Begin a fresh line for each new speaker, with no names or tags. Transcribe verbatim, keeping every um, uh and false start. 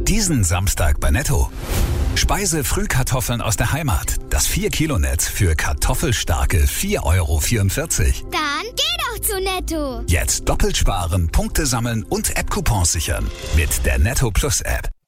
Diesen Samstag bei Netto. Speise-Frühkartoffeln aus der Heimat. Das vier Kilo Netz für kartoffelstarke vier Euro vierundvierzig.
Dann geh doch zu Netto.
Jetzt doppelt sparen, Punkte sammeln und App-Coupons sichern. Mit der Netto Plus App.